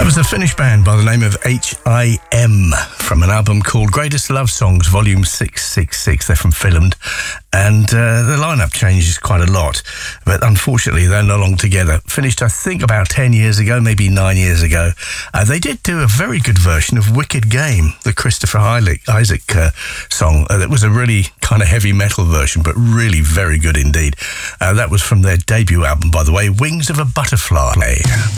That was a Finnish band by the name of H.I.M. from an album called Greatest Love Songs, Volume 666. They're from Finland, and the lineup changes quite a lot, but unfortunately they're no longer together. Finished, I think, about 10 years ago, maybe 9 years ago. They did do a very good version of Wicked Game, the Christopher Isaac song. That was a really kind of heavy metal version, but really very good indeed. That was from their debut album, by the way, Wings of a Butterfly.